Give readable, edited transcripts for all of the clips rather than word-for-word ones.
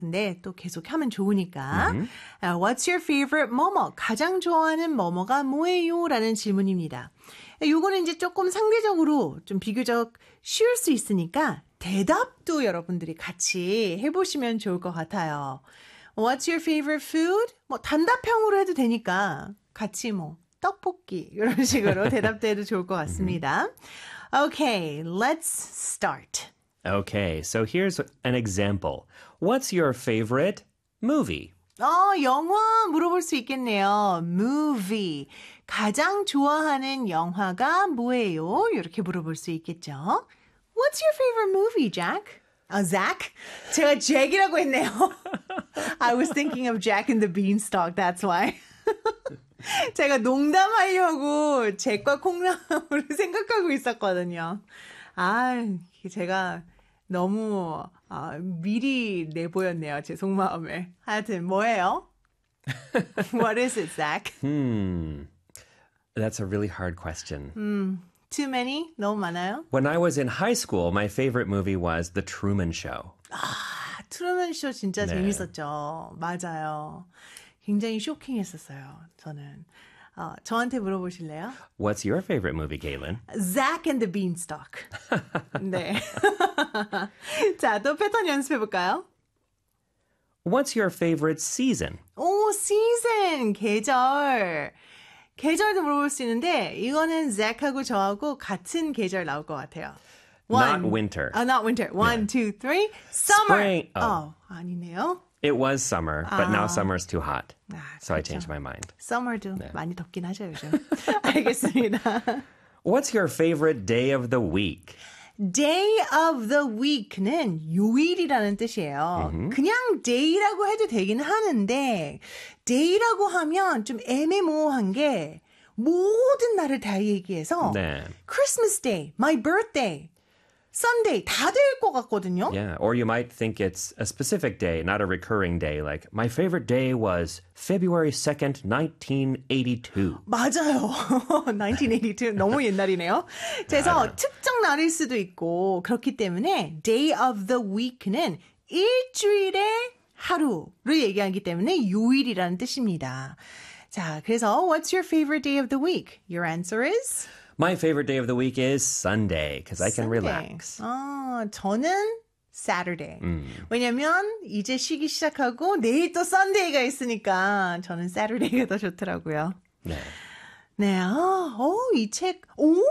네, 또 계속 하면 좋으니까. What's your favorite 뭐뭐? 가장 좋아하는 뭐뭐가 뭐예요? 라는 질문입니다. 요거는 이제 조금 상대적으로 좀 비교적 쉬울 수 있으니까 대답도 여러분들이 같이 해보시면 좋을 것 같아요. What's your favorite food? 뭐 단답형으로 해도 되니까 같이 뭐 떡볶이 이런 식으로 대답도 해도 좋을 것 같습니다. Okay, let's start. Okay, so here's an example. What's your favorite movie? 영화 물어볼 수 있겠네요. Movie. 가장 좋아하는 영화가 뭐예요? 이렇게 물어볼 수 있겠죠. What's your favorite movie, Jack? Zach? 제가 Jack이라고 했네요. I was thinking of Jack and the Beanstalk, that's why. 제가 농담하려고 잭과 콩나물을 생각하고 있었거든요. 제가 너무 미리 내보였네요. 제 속마음을. 하여튼 뭐예요? What is it, Zach? That's a really hard question. Too many? 너무 많아요? When I was in high school, my favorite movie was The Truman Show. 트루먼 쇼 진짜 네. 재밌었죠. 맞아요. 굉장히 쇼킹했었어요. 저는. 저한테 물어보실래요? What's your favorite movie, Galen? Zack and the Beanstalk. 네. 자, 또 패턴 연습해볼까요? What's your favorite season? season, 계절. 계절도 물어볼 수 있는데 이거는 Zach하고 저하고 같은 계절 나올 것 같아요. Not winter. Not winter. One, two, three. Summer. Spring. 아니네요. It was summer, but now summer's too hot. So I 그렇죠. changed my mind. Summer도 많이 덥긴 하죠, 요즘. 알겠습니다. What's your favorite day of the week? Day of the week는 요일이라는 뜻이에요. 그냥 day라고 해도 되긴 하는데 day라고 하면 좀 애매모호한 게 모든 날을 다 얘기해서 네. Christmas Day, my birthday, Sunday 다 될 것 같거든요. Yeah, or you might think it's a specific day, not a recurring day. Like, my favorite day was February 2nd, 1982. 맞아요. 1982 너무 옛날이네요. 그래서 특정 날일 수도 있고 그렇기 때문에 day of the week는 일주일의 하루를 얘기하기 때문에 요일이라는 뜻입니다. 자, 그래서 what's your favorite day of the week? Your answer is? My favorite day of the week is Sunday, because I can Sunday. relax. 저는 Saturday. 왜냐면 이제 쉬기 시작하고 내일 또 Sunday가 있으니까 저는 Saturday가 더 좋더라고요. 네. 네, 이 책,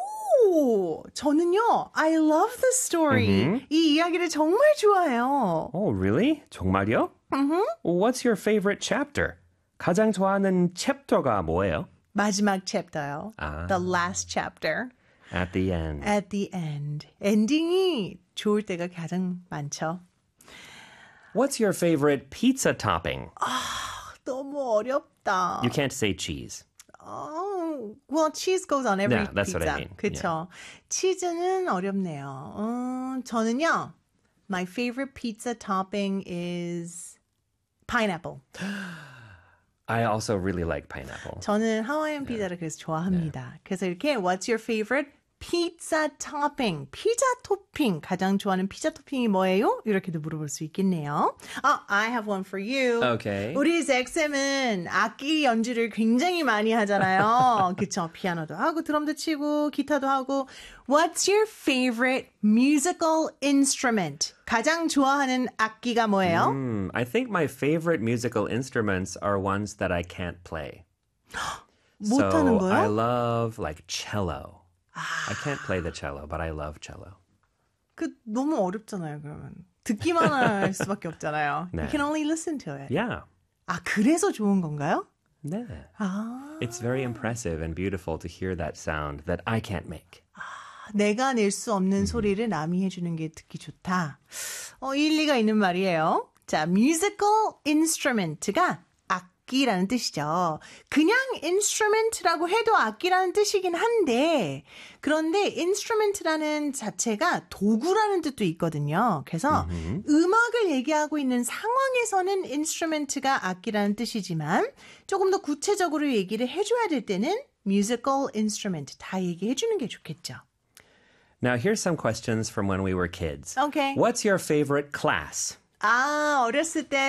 저는요, I love the story. 이 이야기를 정말 좋아해요. Oh, really? 정말요? What's your favorite chapter? 가장 좋아하는 챕터가 뭐예요? 마지막 챕터요. The last chapter. At the end. At the end. 엔딩이 좋을 때가 가장 많죠. What's your favorite pizza topping? 너무 어렵다. You can't say cheese. Well, cheese goes on every Yeah, that's pizza. what I mean. 그쵸. 치즈는 어렵네요. 저는요, my favorite pizza topping is pineapple. I also really like pineapple. 저는 하와이안 피자를 그래서 좋아합니다. 그래서 이렇게 What's your favorite pizza topping? 피자 토핑. 가장 좋아하는 피자 토핑이 뭐예요? 이렇게도 물어볼 수 있겠네요. I have one for you. Okay. 우리 잭쌤은 악기 연주를 굉장히 많이 하잖아요. 그쵸? 피아노도 하고 드럼도 치고 기타도 하고. What's your favorite musical instrument? 가장 좋아하는 악기가 뭐예요? I think my favorite musical instruments are ones that I can't play. 못하는 So 거요? I love like cello. I can't play the cello, but I love cello. 너무 어렵잖아요, 그러면. 듣기만 할 수밖에 없잖아요. 네. You can only listen to it. Yeah. 그래서 좋은 건가요? 네. It's very impressive and beautiful to hear that sound that I can't make. 내가 낼 수 없는 소리를 남이 해주는 게 듣기 좋다. 일리가 있는 말이에요. 자, musical instrument가 악기라는 뜻이죠. 그냥 instrument라고 해도 악기라는 뜻이긴 한데, 그런데 instrument라는 자체가 도구라는 뜻도 있거든요. 그래서 음악을 얘기하고 있는 상황에서는 instrument가 악기라는 뜻이지만 조금 더 구체적으로 얘기를 해줘야 될 때는 musical instrument 다 얘기해 주는 게 좋겠죠. Now, here's some questions from when we were kids. Okay. What's your favorite class? 아, 어렸을 때